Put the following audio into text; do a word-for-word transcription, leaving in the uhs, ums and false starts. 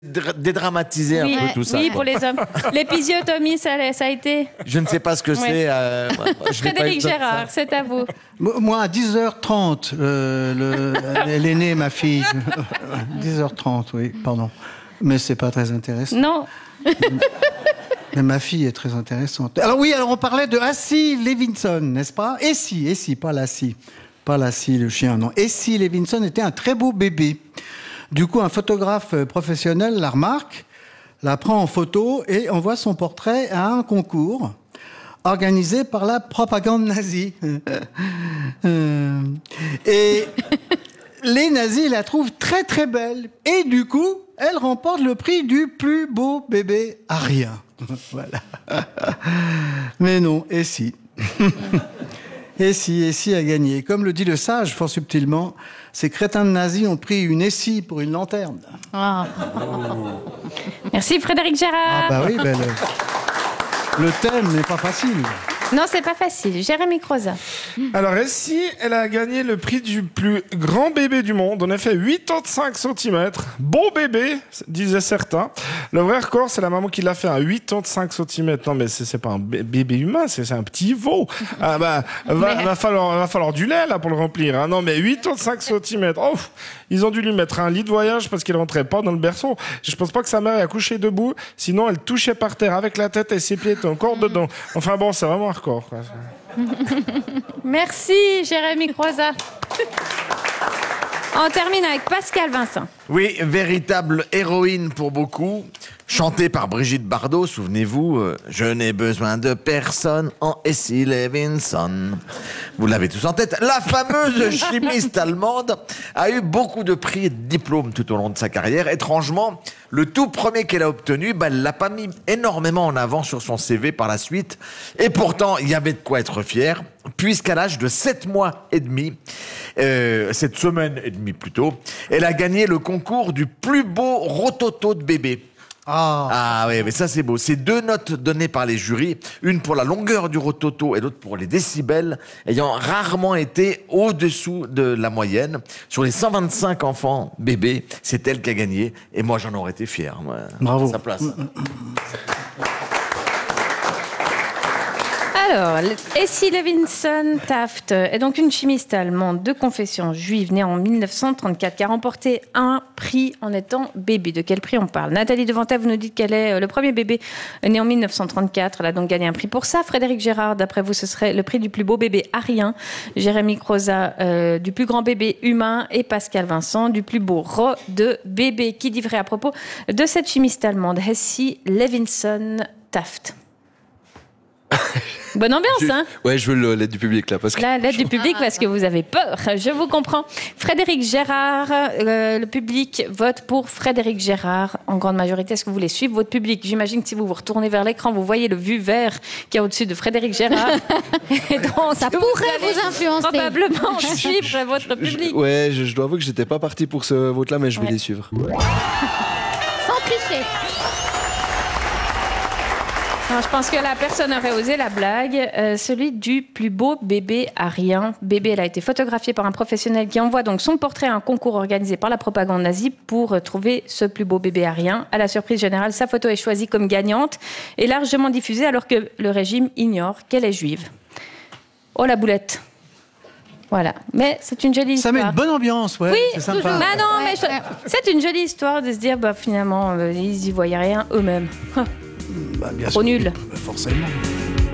dra- dédramatiser Oui, un peu tout ça. oui, pour les hommes. L'épisiotomie, ça, l'a- ça a été. Je ne sais pas ce que Ouais. c'est. euh, moi, je n'ai pas eu Frédéric besoin de ça. Gérard, c'est à vous. Moi, à dix heures trente, euh, le, elle est née, ma fille. dix heures trente, oui, pardon. Mais c'est pas très intéressant. Non. Mais ma fille est très intéressante. Alors oui, alors on parlait de Essie Levinson, n'est-ce pas? Essie, Essie, pas Lassie. Pas Lassie, le chien, non. Essie Levinson était un très beau bébé. Du coup, un photographe professionnel la remarque, la prend en photo et envoie son portrait à un concours organisé par la propagande nazie. Euh, et les nazis la trouvent très très belle. Et du coup, elle remporte le prix du plus beau bébé arien. Voilà. Mais non, et si. Et si, et si a gagné. Comme le dit le sage, fort subtilement, ces crétins de nazis ont pris une essie pour une lanterne. Ah. Merci Frédéric Gérard. Ah bah oui, ben le, le thème n'est pas facile. Non, c'est pas facile. Jérémy Croza. Alors, Essie, elle a gagné le prix du plus grand bébé du monde. En effet, quatre-vingt-cinq centimètres. Bon bébé, disaient certains. Le vrai record, c'est la maman qui l'a fait à quatre-vingt-cinq centimètres. Non, mais c'est, c'est pas un bé- bébé humain, c'est, c'est un petit veau. Ah bah, va, Mais- va falloir, va falloir du lait, là, pour le remplir. Hein. Non, mais quatre-vingt-cinq centimètres. Oh, ils ont dû lui mettre un lit de voyage parce qu'il rentrait pas dans le berceau. Je pense pas que sa mère ait accouché debout. Sinon, elle touchait par terre avec la tête et ses pieds étaient encore dedans. Enfin bon, c'est vraiment un record, quoi. Merci Jérémy Croza. On termine avec Pascal Vincent. Oui, véritable héroïne pour beaucoup. Chantée par Brigitte Bardot, souvenez-vous, euh, je n'ai besoin de personne en Essie Levinson. Vous l'avez tous en tête. La fameuse chimiste allemande a eu beaucoup de prix et de diplômes tout au long de sa carrière. Étrangement, le tout premier qu'elle a obtenu, bah, elle l'a pas mis énormément en avant sur son C V par la suite. Et pourtant, il y avait de quoi être fier, puisqu'à l'âge de sept mois et demi, euh, cette semaine et demie plutôt, elle a gagné le concours du plus beau rototo de bébé. Ah, Ah oui, mais ça c'est beau. C'est deux notes données par les jurys, une pour la longueur du rototo et l'autre pour les décibels, ayant rarement été au-dessous de la moyenne. Sur les cent vingt-cinq enfants bébés, c'est elle qui a gagné, et moi j'en aurais été fier. Moi, Bravo. à sa place. Alors, Essie Levinson Taft est donc une chimiste allemande de confession juive née en mille neuf cent trente-quatre qui a remporté un prix en étant bébé. De quel prix on parle? Nathalie Devantel, vous nous dites qu'elle est le premier bébé né en mille neuf cent trente-quatre. Elle a donc gagné un prix pour ça. Frédéric Gérard, d'après vous, ce serait le prix du plus beau bébé arien. Jérémy Croza, euh, du plus grand bébé humain. Et Pascal Vincent, du plus beau ro de bébé. Qui dit vrai à propos de cette chimiste allemande, Essie Levinson Taft? Bonne ambiance, hein? Ouais, je veux le- l'aide du public là parce que La l'aide du public parce que vous avez peur. Je vous comprends. Frédéric Gérard, euh, le public vote pour Frédéric Gérard en grande majorité. Est-ce que vous voulez suivre votre public? J'imagine que si vous vous retournez vers l'écran, vous voyez le vu vert qui est au-dessus de Frédéric Gérard. Et donc, Ça vous pourrait allez vous influencer. probablement suivre votre public. Je- ouais, je, je dois avouer que j'étais pas parti pour ce vote là, mais je vais Ouais. les suivre. Sans tricher. Non, je pense que la personne aurait osé la blague. Euh, celui du plus beau bébé arien. Bébé, elle a été photographiée par un professionnel qui envoie donc son portrait à un concours organisé par la propagande nazie pour euh, trouver ce plus beau bébé arien. À la surprise générale, sa photo est choisie comme gagnante et largement diffusée alors que le régime ignore qu'elle est juive. Oh la boulette. Voilà. Mais c'est une jolie ça histoire. met une bonne ambiance, ouais. Oui, c'est sympa. Bah non, Ouais, mais je- ouais. c'est une jolie histoire de se dire, bah finalement, euh, ils y voyaient rien eux-mêmes. Bah, bien Trop sûr. nul. Bah, forcément.